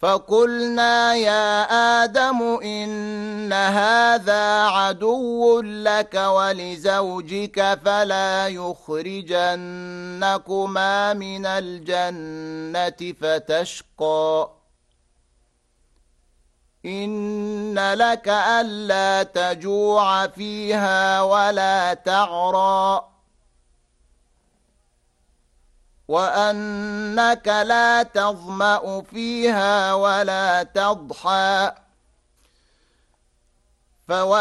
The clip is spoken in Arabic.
فقلنا يا آدم إن هذا عدو لك ولزوجك فلا يخرجنكما من الجنة فتشقى إن لك ألا تجوع فيها ولا تعرى وأنك لا تظمأ فيها ولا تضحى